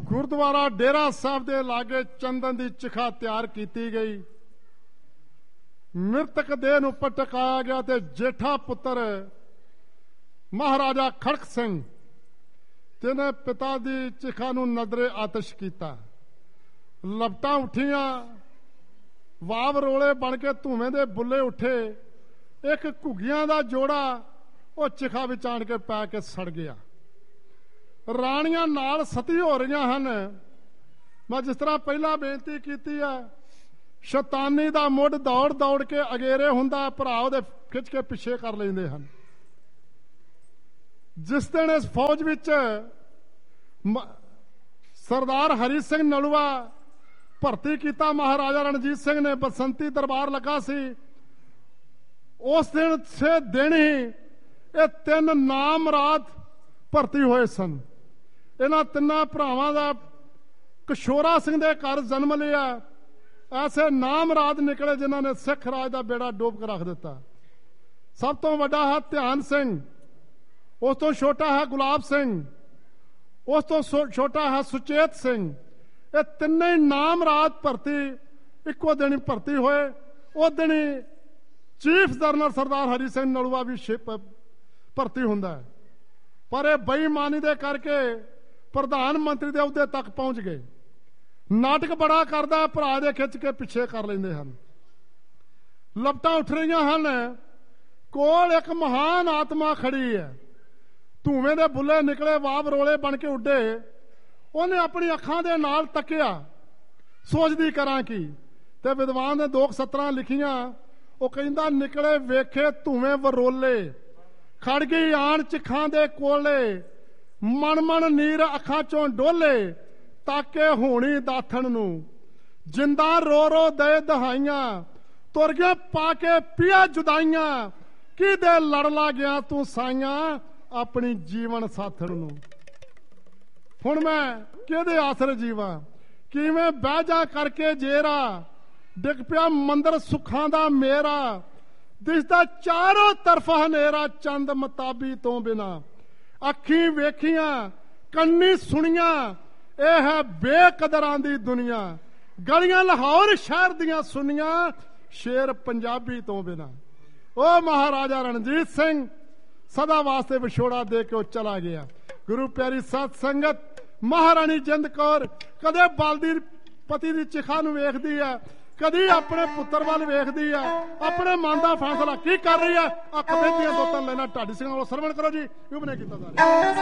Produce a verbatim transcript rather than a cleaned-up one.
गुरुद्वारा डेरा साहब के लागे चंदन की चिखा तैयार की गई। मृतक देह नूं उपर टकाया गया ते जेठा पुत्र महाराजा खड़क सिंह जिन्हें पिता की चिखा नूं नजरे आतिश किया। लपटां उठियां, वाव रोले बन के धूएं दे बुले उठे। एक घुग्गियां दा जोड़ा वो चिखा विच आण के पै के सड़ गया। राणियां नाल सती हो रही हैं। मैं जिस तरह पहला बेनती की है, शैतानी दा मुढ़ दौड़ दौड़ के अगेरे हुंदा, भरा उहदे खिच के पिछे कर लेंदे हन। जिस दिन इस फौज विच सरदार हरी सिंह नलूआ भर्ती किया, महाराजा रणजीत सिंह ने बसंती दरबार लगा सी, उस दिन से दिन ही ये तीन नाम रात भर्ती होए सन। इन्हां तिन्नां भरावां दा कशोरा सिंह दे घर जन्म लिया। ऐसे नाम राज निकले जिन्हों ने सिख राज का बेड़ा डोब के रख दिता। सब तो वड्डा है ध्यान सिंह, उस तो छोटा है गुलाब सिंह, उस तो छोटा है सुचेत सिंह। ये तीन ही नाम राज भर्ती इको दिन ही भर्ती होए। उस दिन ही चीफ जनरल सरदार हरी सिंह नलूआ भी भर्ती हुंदा है। पर यह बेईमानी दे करके प्रधानमंत्री के अहुदे तक पहुंच गए। नाटक बड़ा करदा, भरा दे खिच के पिछे कर लेंदे हन। लपटां उठ रही हैं। कोल एक महान आत्मा खड़ी है। धूएं दे बुले निकले, वाव रोले बन के उड्डे। उन्हें अपनी अखां दे नाल तकिया, सोचदी करां की। ते विद्वान ने दो सतरां लिखियां। वो कहंदा निकले वेखे धूएं वरोले, खड़ गई आण चिखां दे कोले। मन मन नीर अखां चों डोले, ताके होनी दाथन नू। जिंदा रो रो दे दहाइयां, तुर गया पाके पिया जुदाइयां। कि दे लड़ ला गया तू साइयां, अपनी जीवन साथन नू। हुण मैं किहदे आसरे जीवां, किवें बह जा करके जेरा। डिग पिया मंदिर सुखां दा मेरा, दिसदा चारों तरफ हनेरा। चंद मताबी तो बिना अखी वेखियां, कन्नी सुनियां। यह है बेकदरां दी दुनिया, गलियां लाहौर शहर दियां सुनियां। शेर पंजाबी तो बिना। ओ महाराजा रणजीत सिंह सदा वास्ते विछोड़ा दे के चला गया। गुरु प्यारी सत संगत, महारानी जिंद कौर कदे बलदी पति की चिखा नूं वेखदी है, कदी अपने पुत्र वाल वेखदी है। अपने मन का फैसला की कर रही है। अख बेदियां दो तीन लाइनां ढाडी सिंह नालों सरवण करो जी। युग ने कीता जा रहा।